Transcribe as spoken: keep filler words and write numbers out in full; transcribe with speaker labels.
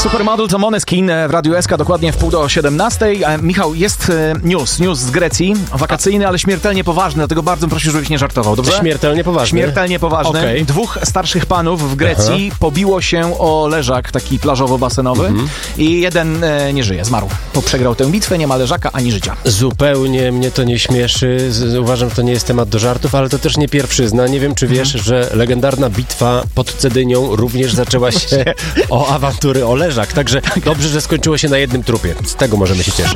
Speaker 1: Supermodel to Måneskin w Radiu S K, dokładnie w pół do siedemnastej. Michał, jest news, news z Grecji, wakacyjny, ale śmiertelnie poważny, dlatego bardzo proszę, żebyś nie żartował, dobrze?
Speaker 2: Śmiertelnie poważny?
Speaker 1: Śmiertelnie poważny. Okay. Dwóch starszych panów w Grecji Aha. pobiło się o leżak taki plażowo-basenowy mhm. i jeden e, nie żyje, zmarł. Bo przegrał tę bitwę, nie ma leżaka ani życia.
Speaker 2: Zupełnie mnie to nie śmieszy, Z, uważam, że to nie jest temat do żartów, ale to też nie pierwszyzna. Nie wiem, czy wiesz, mhm. że legendarna bitwa pod Cedynią również zaczęła się o awantury o leżak, także dobrze, że skończyło się na jednym trupie. Z tego możemy się cieszyć.